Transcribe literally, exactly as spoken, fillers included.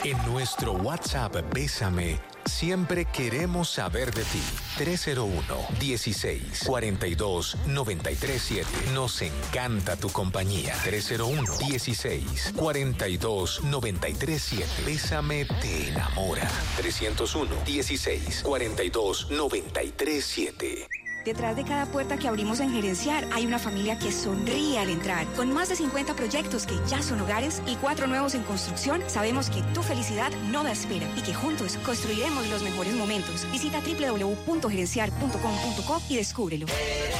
En nuestro WhatsApp Bésame, siempre queremos saber de ti. tres cero uno, dieciséis, cuarenta y dos, noventa y tres siete. Nos encanta tu compañía. tres cero uno, dieciséis, cuarenta y dos, noventa y tres siete. Bésame te enamora. trescientos uno, dieciséis, cuarenta y dos, noventa y tres siete. Detrás de cada puerta que abrimos en Gerenciar hay una familia que sonríe al entrar. Con más de cincuenta proyectos que ya son hogares y cuatro nuevos en construcción, sabemos que tu felicidad no da espera y que juntos construiremos los mejores momentos. Visita doble u doble u doble u punto gerenciar punto com punto co y descúbrelo.